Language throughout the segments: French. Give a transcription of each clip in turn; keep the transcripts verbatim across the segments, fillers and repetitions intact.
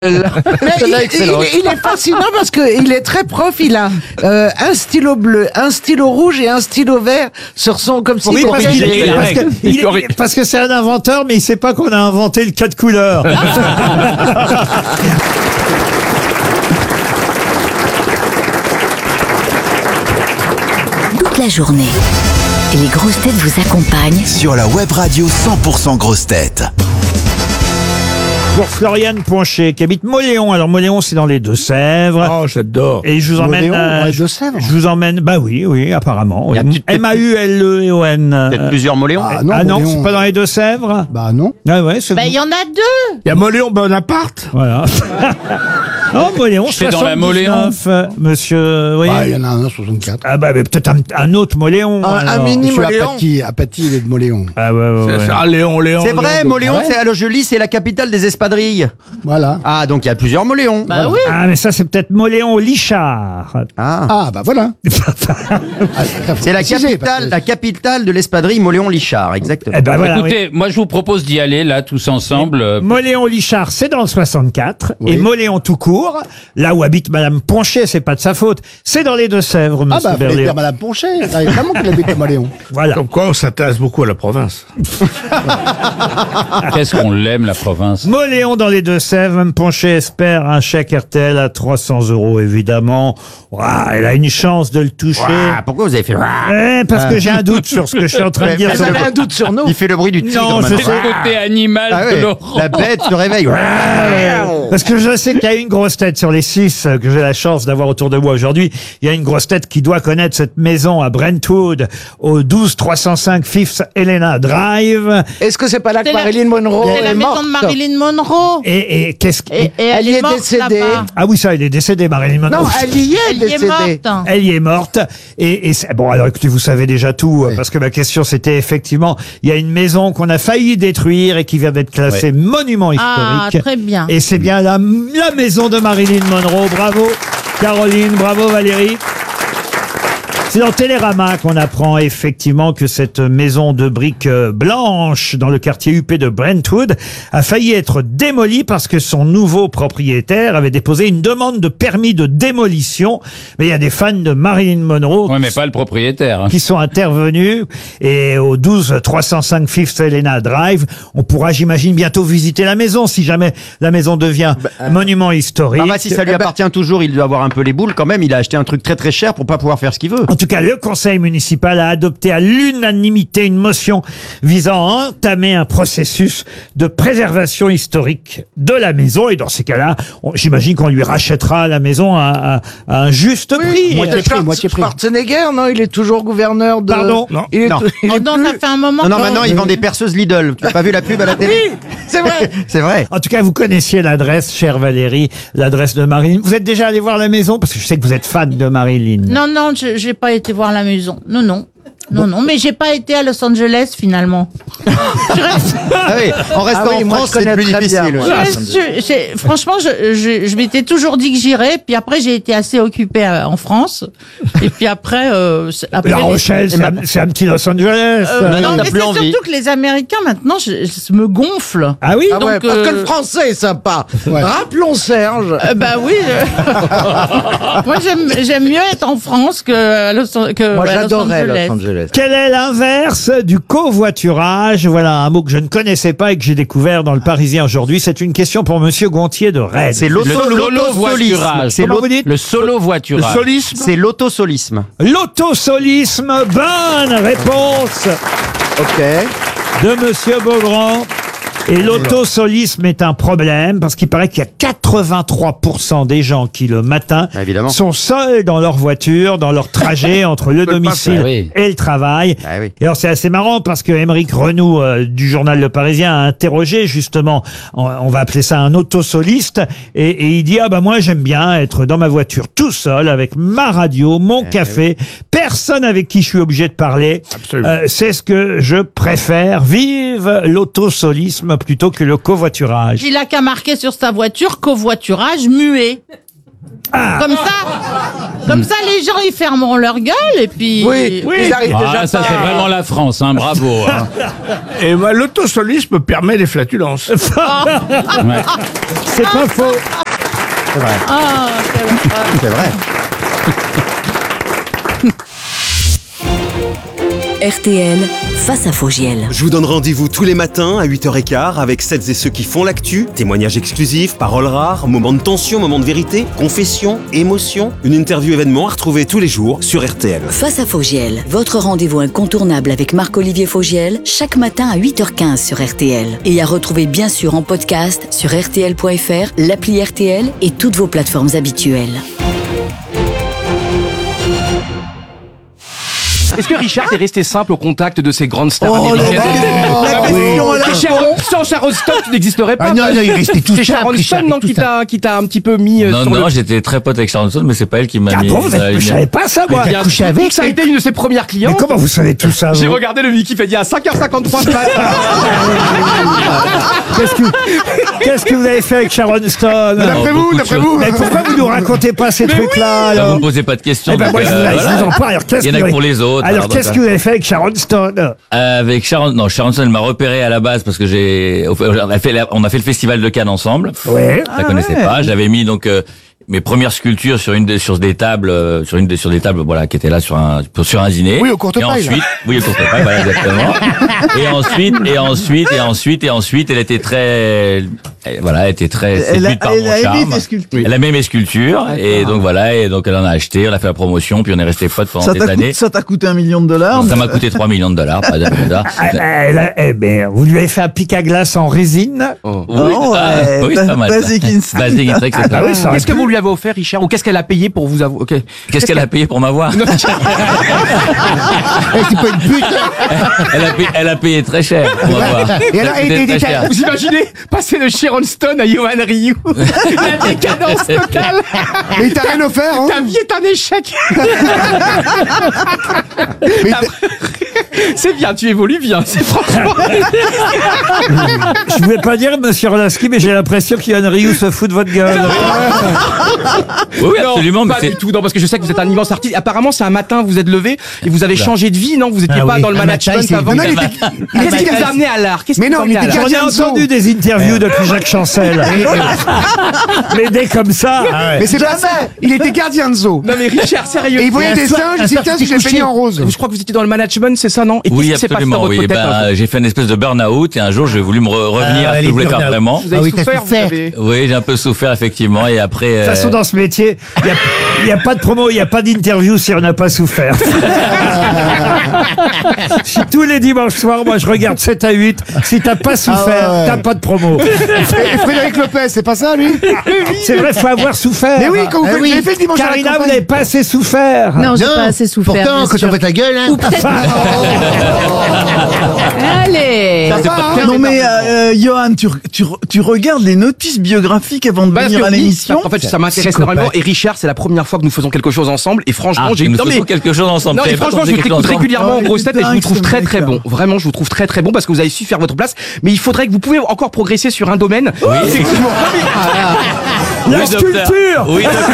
Mais il, il- il est fascinant parce qu'il est très prof. Il a euh, un stylo bleu, un stylo rouge et un stylo vert sur son comme si Oui, parce, qu'il- c'était- parce que, il est- parce que c'est un inventeur, mais il sait pas qu'on a inventé le quatre couleurs. Toute la journée, les grosses têtes vous accompagnent Sur la web radio cent pour cent grosses têtes. Pour Floriane Poncher, qui habite Mauléon. Alors Mauléon, c'est dans les Deux-Sèvres. Oh, j'adore. Et je vous emmène. Mauléon, euh, dans les je- Deux-Sèvres. Je vous emmène. Bah oui, oui, apparemment. Il y a Oui. peut-être- M A U L E E O N. Peut-être Euh, plusieurs Moléons. Ah non, ah non, Mauléon. c'est pas dans les Deux-Sèvres. Bah non. Ah ouais, c'est Bah, il y en a deux. Il y a Moléon Bonaparte. voilà. Oh, Mauléon, C'est dans la soixante-dix-neuf, euh, monsieur. Oui. Bah, il y en a un à soixante-quatre. Ah bah mais peut-être un, un autre Mauléon. un, un alors. mini Monsieur Moléon. Apathy, Apathy, il est de Moléon. Ah ouais, ouais, C'est ouais. ça, Léon, Léon. C'est vrai, Léon. Moléon, Ouais. c'est alors je lis, c'est la capitale des espadrilles. Voilà. Ah, donc il y a plusieurs Moléons. Bah oui. Ah mais ça c'est peut-être Mauléon Lichard. Ah. Ah, bah voilà. Ah, C'est la précisé, capitale, parce que- la capitale de l'espadrille Moléon-Lichard, exactement. Eh ben voilà. Écoutez, moi je vous propose d'y aller là tous ensemble. euh, Mauléon Lichard, c'est dans le soixante-quatre. Oui. Et Mauléon tout court, là où habite Madame Poncher, c'est pas de sa faute. C'est dans les Deux-Sèvres, Ah monsieur bah, fallait Berléand. dire Madame Poncher. Ah, évidemment qu'il habite à Moléon. Voilà. Comme quoi, on s'intéresse beaucoup à la province. Qu'est-ce qu'on l'aime la province. Mauléon dans les Deux-Sèvres, Mme Poncher espère un chèque R T L à trois cents euros, évidemment. Ouah, elle a une chance de le toucher. Ah, pourquoi vous avez fait... Eh, parce que j'ai un doute sur ce que je suis en train de dire. Ouais, sur mais le- ça Un doute sur nous. Il fait le bruit du tigre Non, je maintenant. sais. C'est le côté animal Ah de ouais, Laurent. la bête se réveille. Parce que je sais qu'il y a une grosse tête sur les six que j'ai la chance d'avoir autour de moi aujourd'hui. Il y a une grosse tête qui doit connaître cette maison à Brentwood, au douze trois cent cinq Fifth Helena Drive. Est-ce que c'est pas là que C'est la- Marilyn Monroe C'est la est maison morte? de Marilyn Monroe. Et, et qu'est-ce qui... Et, et elle, Elle y est est morte décédée. là-bas. Ah oui, ça, elle est décédée, Marilyn Monroe. Non, elle y est Elle y est décédée. morte. Elle y est morte. Et, et c'est- bon, alors écoutez, vous savez déjà tout, euh, parce que ma question c'était effectivement, il y a une maison qu'on a failli détruire et qui vient d'être classée monument Ah, historique. très bien. Et c'est bien la, la maison de Marilyn Monroe. Bravo Caroline, bravo Valérie. C'est dans Télérama qu'on apprend effectivement que cette maison de briques euh, blanches dans le quartier huppé de Brentwood a failli être démolie parce que son nouveau propriétaire avait déposé une demande de permis de démolition. Mais il y a des fans de Marilyn Monroe Ouais, mais pas le propriétaire. hein. qui sont intervenus et au douze trois cent cinq Fifth Helena Drive, on pourra, j'imagine, bientôt visiter la maison si jamais la maison devient monument historique. Ah bah, si ça lui appartient toujours, il doit avoir un peu les boules quand même. Il a acheté un truc très très cher pour pas pouvoir faire ce qu'il veut. En tout cas, le conseil municipal a adopté à l'unanimité une motion visant à entamer un processus de préservation historique de la maison. Et dans ces cas-là, on- j'imagine qu'on lui rachètera la maison à, à- à un juste prix. moitié Euh, prix, Schwarz- moitié prix. Schwarzenegger, non, il est toujours gouverneur de... Pardon Non. Il est, Non. il est Oh non, plus- ça fait un moment. Non, non, que- maintenant il vend des perceuses Lidl. Tu n'as pas vu la pub à la télé? Oui, c'est vrai. C'est vrai. En tout cas, vous connaissiez l'adresse, chère Valérie, l'adresse de Marilyn. Vous êtes déjà allé voir la maison parce que je sais que vous êtes fan de Marilyn. Non, non, je j'ai pas été voir la maison. Non, non. Non, non, mais j'ai pas été à Los Angeles finalement. Je reste- Ah oui, en restant Ah oui, en moi, France, je c'est connais plus très bien, difficile. moi. je reste sur- j'ai- franchement, je, je, je m'étais toujours dit que j'irais, puis après j'ai été assez occupée euh, en France, et puis après, euh, c'est- après La les- Rochelle, c'est un, c'est un petit Los Angeles. Euh, Maintenant, non, t'as mais plus c'est envie. surtout que les Américains maintenant je, je me gonflent. Ah oui Ah ouais, Donc, parce que euh, le français est sympa. Ouais. Rappelons Serge. Euh, bah oui. je- Moi j'aime j'aime mieux être en France que à Los, que Moi, à Los j'adorais Angeles. Los Angeles. Quel est l'inverse du covoiturage? Voilà un mot que je ne connaissais pas et que j'ai découvert dans le Parisien aujourd'hui. C'est une question pour Monsieur Gontier de Rennes. C'est Le l'auto- solo l'autosolisme. voiturage. C'est Comment l'auto- vous dites? Le solo voiturage. Solisme. c'est l'autosolisme. L'autosolisme. Bonne réponse Ok. de Monsieur Beaugrand. Et l'autosolisme est un problème parce qu'il paraît qu'il y a quatre-vingt-trois pour cent des gens qui, le matin, Ah, évidemment. sont seuls dans leur voiture, dans leur trajet entre le domicile Ah oui. et le travail. Ah oui. Et alors c'est assez marrant parce que Émeric Renoux euh, du journal Le Parisien a interrogé justement, on, on va appeler ça un autosoliste, et, et il dit ah bah moi j'aime bien être dans ma voiture tout seul avec ma radio, mon café, personne avec qui je suis obligé de parler. Absolument. Euh, c'est ce que je préfère. Vive l'autosolisme plutôt que le covoiturage. Il a qu'à marquer sur sa voiture covoiturage muet. Ah. Comme ça, comme ça, les gens ils fermeront leur gueule et puis. Oui, Oui. ils arrivent déjà Ah, ça, pas. c'est vraiment la France, hein, bravo. Hein. Et moi, l'autosolisme permet les flatulences. Ouais. C'est pas faux. Ah, C'est vrai. R T L, face à Fogiel. Je vous donne rendez-vous tous les matins à huit heures quinze avec celles et ceux qui font l'actu, témoignages exclusifs, paroles rares, moments de tension, moments de vérité, confessions, émotions, une interview événement à retrouver tous les jours sur R T L. Face à Fogiel, votre rendez-vous incontournable avec Marc-Olivier Fogiel, chaque matin à huit heures quinze sur R T L. Et à retrouver bien sûr en podcast sur R T L point F R, l'appli R T L et toutes vos plateformes habituelles. Est-ce que Richard est resté simple au contact de ces grandes stars Oh, américaines? la question, elle a C'est Sharon- Sans Sharon Stone, tu n'existerais pas. Ah non, non, il restait tout C'est simple, Sharon Richard, Stone, non, tout qui t'a, qui t'a un petit peu mis euh, Non, sur non, le... j'étais très pote avec Sharon Stone, mais c'est pas elle qui m'a Ah mis. bon, vous euh, êtes, je savais pas ça, moi. Il y a un couché petit coup avec, que ça a été une de ses premières Mais clientes. comment vous savez tout ça, J'ai vous regardé le Wikipédia à cinq heures cinquante-trois ce matin. Qu'est-ce que, qu'est-ce que vous avez fait avec Sharon Stone D'après vous, beaucoup de d'après choses. vous. Mais pourquoi vous nous racontez pas ces trucs-là, Là, alors vous me posez pas de questions. Eh ben, donc, moi, je vous, euh, je voilà. vous en parle. Alors, qu'est-ce Il y en a que que vous- pour les autres. Alors, alors, qu'est-ce donc, que vous avez fait avec Sharon Stone Avec Sharon, non, Sharon Stone elle m'a repéré à la base parce que j'ai, on a fait, la- on a fait le festival de Cannes ensemble. Ouais. Je la connaissais pas. J'avais mis donc euh, mes premières sculptures sur une des, sur des tables, euh, sur une des, sur des tables, voilà, qui étaient là sur un, sur un dîner. Oui, au Courtepaille, Et là. ensuite, oui, au Courtepaille, voilà, exactement. Et ensuite, et ensuite, et ensuite, et ensuite, elle était très, elle- voilà, elle était très séduite par mon charme. Elle aimait mes sculptures, et donc voilà, et donc elle en a acheté, on a fait la promotion, puis on est resté potes pendant des années. Ça t'a coûté un million de dollars. Ça m'a coûté trois millions de dollars, pas de dollars. Ah, elle a- eh ben, vous lui avez fait un pic à glace en résine Oui, Oh, ah, ouais, oui, c'est pas mal. ça. Basic Instinct. Basic Instinct, c'est Ah ça. oui, ça aurait Qu'est-ce que pu. vous lui avez offert, Richard? Ou qu'est-ce qu'elle a payé pour vous avouer? Ok. Qu'est-ce qu'elle a payé pour m'avoir? Eh, c'est pas une pute. Elle a payé, elle a payé très cher pour m'avoir. Et alors, Ça et- coûtait et- très et- cher. Vous imaginez passer de Sharon Stone à Johan Ryu? La décadence totale. Mais il t'a rien offert, hein. Ta vie est un échec. Mais C'est bien, tu évolues bien. C'est franchement. Je ne vais pas dire, monsieur Rolaski, mais j'ai l'impression qu'Yann Ryu se fout de votre gueule. Oui, oui, absolument, mais pas c'est- du tout. Non, parce que je sais que vous êtes un immense artiste. Apparemment, c'est un matin, vous êtes levé et vous avez changé de vie, non? Vous n'étiez Ah pas oui. dans le Un matin, management il s'est- avant. Non, non, il était- Qu'est-ce qui vous a amené à l'art? Qu'est-ce Mais qui vous non, a amené il à était l'art? J'en ai Gardien de entendu zoo. des interviews depuis Jacques Chancel. Mais dès comme ça. Mais c'est pas ça. Il était gardien de zoo. Non mais Richard, sérieux. Et il voyait des singes, il s'est dit, tiens, si je les peignais en rose. Je crois que vous étiez dans le management, c'est ça, non? Et Oui, qu'est-ce qui s'est passé absolument, dans votre oui. tête un Ben, peu? j'ai fait une espèce de burn-out et un jour, j'ai voulu me re- revenir Ah, à ce que les je voulais faire burn-out. vraiment. Vous avez Ah oui, t'as souffert, vous souffert. avez... Oui, j'ai un peu souffert, effectivement, et après... De toute façon, dans ce métier, il n'y a, il y a pas de promo, il n'y a pas d'interview si on n'a pas souffert. Si tous les dimanches soirs, moi, je regarde sept à huit. Si t'as pas souffert, Ah ouais. t'as pas de promo. Et Frédéric Lopez, c'est pas ça, lui? C'est vrai, faut avoir souffert. Mais oui, quand vous Ah faites, oui. vous avez fait le dimanche à la Carina, vous campagne. n'avez pas assez souffert. Non, j'ai pas assez souffert. Pourtant, bien quand sûr. on fait ta gueule, hein. Ou peut-être. Allez. Ça, c'est pas- Non mais euh, Johan, tu, tu, tu regardes les notices biographiques avant de Parce venir que à oui, l'émission. En fait, ça m'intéresse Psychopathe. énormément. Et Richard, c'est la première fois que nous faisons quelque chose ensemble. Et franchement, Ah, j'ai nous non, mais- faisons quelque chose ensemble. Non, mais T'avais pas franchement, pensé je quelque t'écoute chose ensemble régulièrement en Oh, grosse il est tête et je vous dingue, trouve ce très très mec, bon. là. Vraiment, je vous trouve très très bon parce que vous avez su faire votre place. Mais il faudrait que vous pouvez encore progresser sur un domaine. Oui, Effectivement. La Oui, docteur. sculpture. Oui, docteur.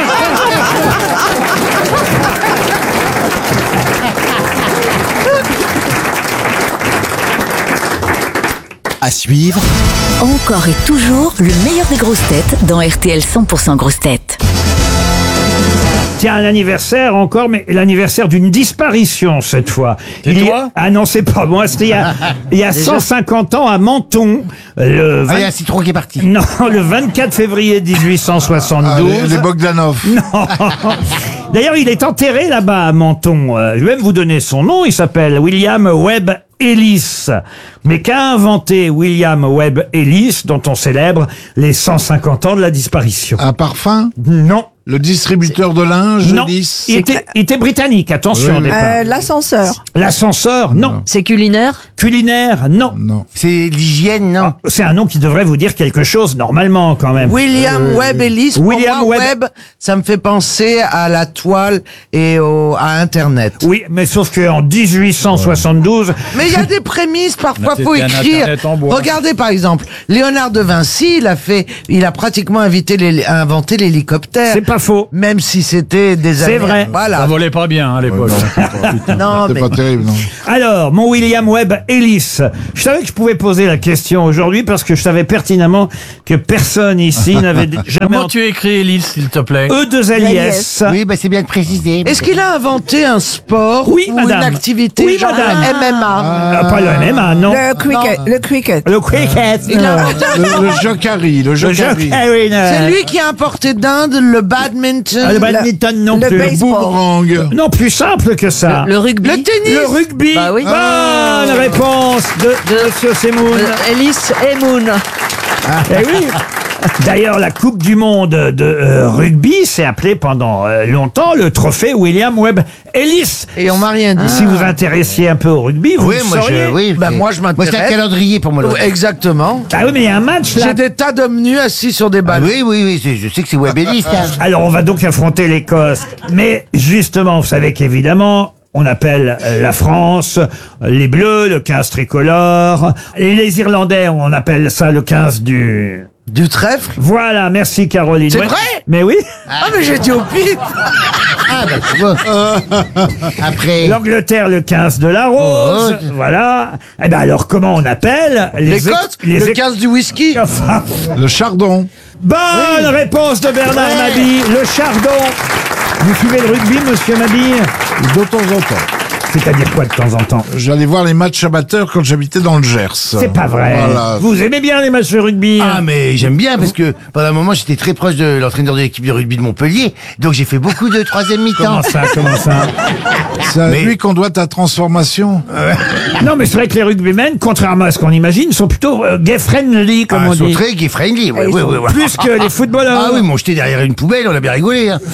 À suivre, Encore et toujours, le meilleur des grosses têtes dans R T L cent pour cent grosses têtes. Tiens, un anniversaire encore, mais l'anniversaire d'une disparition cette fois. C'est Il y a- toi Ah non, c'est pas moi. C'était il y a, il y a cent cinquante ans à Menton. Le Ah, il y a vingt- un citron qui est parti. Non, le vingt-quatre février mille huit cent soixante-douze. Bogdanov. Non. D'ailleurs, il est enterré là-bas à Menton. Euh, Je vais même vous donner son nom. Il s'appelle William Webb Ellis. Mais qu'a inventé William Webb Ellis, dont on célèbre les cent cinquante ans de la disparition? Un parfum? Non. Le distributeur de linge? Non. Il était, il était britannique, attention au départ. Euh, L'ascenseur. L'ascenseur, non. C'est culinaire. Culinaire, non. Non. C'est l'hygiène, non? C'est un nom qui devrait vous dire quelque chose normalement quand même. William Webb Ellis. Pour William moi, Webb- Webb, ça me fait penser à la toile et au, à Internet. Oui, mais sauf qu'en dix-huit cent soixante-douze, Mais il y a des prémices, parfois C'était faut un écrire. Internet en bois. Regardez par exemple, Léonard de Vinci, il a fait, il a pratiquement invité les- inventé l'hélicoptère. c'est pas pas faux. Même si c'était des C'est années. vrai. Voilà. Ça volait pas bien hein, à l'époque. Non, C'est mais- pas terrible, non. Alors, mon William Webb Ellis. Je savais que je pouvais poser la question aujourd'hui parce que je savais pertinemment que personne ici n'avait jamais Comment tu écris, Elise, s'il te plaît E deux L I S. Oui, bah c'est bien de préciser. Est-ce qu'il a inventé un sport Oui, ou madame. une activité Oui, genre madame. le M M A? Ah, pas le M M A, non. Le cricket. Le cricket. Le cricket. Il a inventé un Le, le jokari, le Le jokari. jockey, C'est lui qui a importé d'Inde le badminton, Ah, le badminton non le plus. baseball. Boomerang. Non, plus simple que ça. Le rugby. le tennis. Le rugby. Bah oui. Bonne réponse de, de Monsieur Semoun. Euh, Ellis et Moon. Eh oui. D'ailleurs, la Coupe du Monde de euh, rugby s'est appelée pendant euh, longtemps le trophée William Webb Ellis. Et on m'a rien dit. Si vous intéressiez un peu au rugby, vous Oui, le moi sauriez. je, oui. Bah, c'est- moi, je Moi c'est un m'intéresse. calendrier pour moi. le Oui, rugby. exactement. Ah oui, mais il y a un match là. J'ai des tas d'hommes nus assis sur des Ah balles. oui, oui, oui, c'est- je sais que c'est Webb Ellis. hein. Alors, on va donc affronter l'Écosse. Mais justement, vous savez qu'évidemment, on appelle euh, la France euh, les Bleus, le quinze tricolore. Et les Irlandais, on appelle ça le quinze du... Du trèfle. Voilà, merci Caroline. C'est Ouais. vrai Mais oui. Ah, mais j'étais au pif. Ah bah tu vois. Après. L'Angleterre, le quinze de la rose. Oh, Voilà. Eh ben alors, comment on appelle L'Écosse, les le Éc- quinze du whisky. Enfin, Le chardon. bonne réponse de Bernard Mabille. Le chardon. Vous suivez le rugby, monsieur Mabille? De temps en temps. C'est-à-dire quoi de temps en temps? J'allais voir les matchs amateurs quand j'habitais dans le Gers. C'est pas vrai. Voilà. Vous aimez bien les matchs de rugby? Ah mais j'aime bien parce que pendant un moment j'étais très proche de l'entraîneur de l'équipe de rugby de Montpellier, donc j'ai fait beaucoup de troisième mi-temps. Comment ça, comment ça? C'est à Mais- lui qu'on doit ta transformation. Non, mais c'est vrai que les rugbymen, contrairement à ce qu'on imagine, sont plutôt euh, gay-friendly, comme Ah, on ils sont dit. très gay friendly, ouais, Ils ouais, sont ouais, ouais. Plus que les footballeurs. Ah oui, ils m'ont jeté derrière une poubelle, on a bien rigolé. Hein.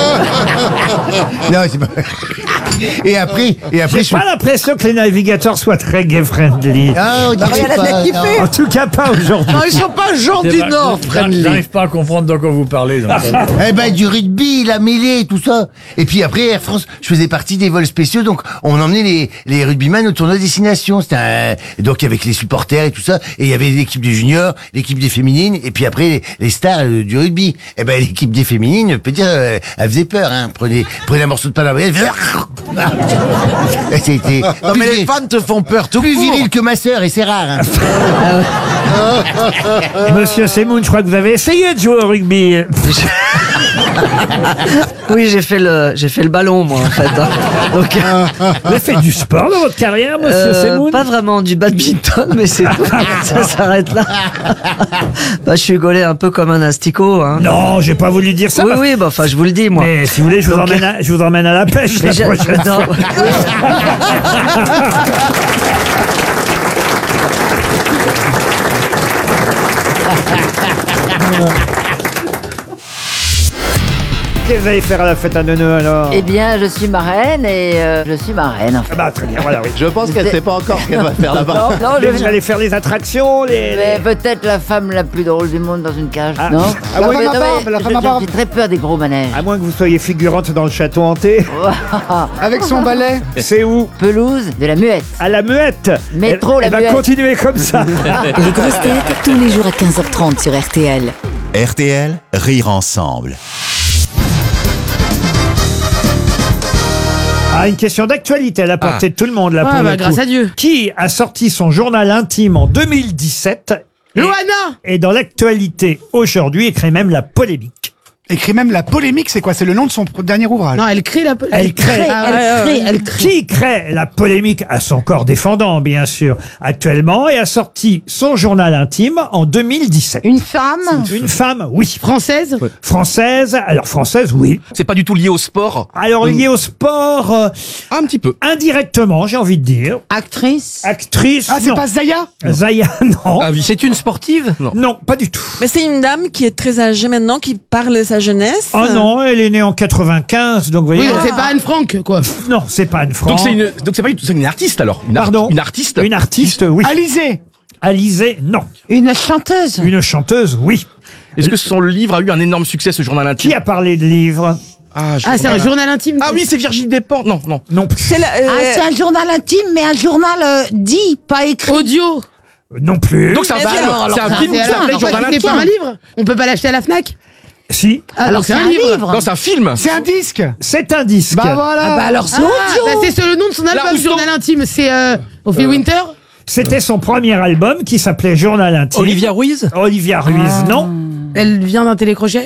Non, c'est pas... Et après, et après, J'ai pas l'impression que les navigateurs soient très gay-friendly. Ah, on dirait rien à pas, faire kiffer. non. En tout cas, pas aujourd'hui. Non, ils sont pas gens du Nord, friendly. J'arrive pas à comprendre de quoi vous parlez. donc. Eh ben du rugby, la mêlée, tout ça. Et puis après Air France, je faisais partie des vols spéciaux, donc on emmenait les les rugbyman au tournoi destination. C'était un... donc avec les supporters et tout ça, et il y avait l'équipe des juniors, l'équipe des féminines, et puis après les, les stars euh, du rugby. Eh ben l'équipe des féminines, je peux dire, euh, elle faisait peur. Hein. Prenez prenez un morceau de pain à la elle faisait... Et C'était Non, mais les fans te font peur tout plus court. viril que ma sœur, et c'est rare. Hein. Monsieur Semoun, je crois que vous avez essayé de jouer au rugby. Oui, j'ai fait le, j'ai fait le ballon, moi, en fait. hein. Donc, Vous avez fait du sport dans votre carrière, monsieur euh, Semoun? pas vraiment du badminton, mais c'est tout. Ça s'arrête là. Bah, je suis gaulé un peu comme un asticot. Hein. Non, j'ai pas voulu dire ça. Oui, parce- oui, bah, enfin, je vous le dis, moi. Mais si vous voulez, je vous, Donc, emmène à, je vous emmène à la pêche Mais la j'ai- prochaine non, fois. Qu'est-ce que vous allez faire à la fête à Neuneu alors? Eh bien, je suis marraine et euh, je suis marraine. En fait. Ah bah très bien, voilà, oui. Je pense qu'elle sait pas encore ce qu'elle va faire là-bas. Non, non, Mais je vous viens. allez faire les attractions, les... Mais peut-être la femme la plus drôle du monde dans une cage, Ah. non Ah Non, oui, mais la non, barbe, mais la je- femme à je- barbe. J'ai très peur des gros manèges. À moins que vous soyez figurante dans le château hanté. Avec son balai. C'est où? Pelouse de la Muette. À la Muette. Métro, elle, la elle va Muette. continuer comme ça. Les grosses têtes, tous les jours à quinze heures trente sur R T L. R T L, rire ensemble. Ah, une question d'actualité à la portée Ah. de tout le monde là. Ah, pour le bah, coup. grâce à Dieu. Qui a sorti son journal intime en deux mille dix-sept et- Loana. Et dans l'actualité aujourd'hui, écrit même la polémique. Écrit même la polémique, c'est quoi? C'est le nom de son pr- dernier ouvrage. Non, elle crée la. Elle crée, Ah, ouais, ouais, ouais. elle crée. Qui crée la polémique à son corps défendant, bien sûr, actuellement, et a sorti son journal intime en deux mille dix-sept. Une femme Une femme, oui. française. Française, alors française, oui. C'est pas du tout lié au sport. Alors lié au sport, euh, Un petit peu. indirectement, j'ai envie de dire. Actrice. Actrice, Ah, c'est non. pas Zaya? Zaya, non. Ah oui, c'est une sportive Non. Non, pas du tout. Mais c'est une dame qui est très âgée maintenant, qui parle de sa jeunesse. Oh non, elle est née en quatre-vingt-quinze, donc vous voyez. Oui, c'est pas Anne Frank, quoi. Non, c'est pas Anne Frank. Donc c'est une, donc c'est pas une, c'est une artiste alors. Une, art- Pardon une artiste. Une artiste, oui. Alizé. Alizée, non. Une chanteuse. Une chanteuse, oui. Est-ce que son livre a eu un énorme succès, ce journal intime? Qui a parlé de livres? Ah, je- Ah, c'est un journal intime. Ah oui, c'est Virginie Despentes. Non, non. Non plus. C'est la- euh, Ah, c'est un journal intime, mais un journal euh, dit, pas écrit. Audio. Non plus. Donc c'est un Bah film. alors, C'est un alors, film qui alors, s'appelle alors, Journal c'est pas un intime. livre. On peut pas l'acheter à la Fnac. Si. Alors, c'est un livre. Non, c'est un film. C'est un disque. C'est un disque. Bah voilà. Ah bah alors c'est audio. Bah, c'est sur le nom de son Là, album, où sont- Journal Intime. C'est euh, Ophélie Winter. C'était son premier album qui s'appelait Journal Intime. Olivia Ruiz Olivia Ruiz, non. Elle vient d'un télécrochet.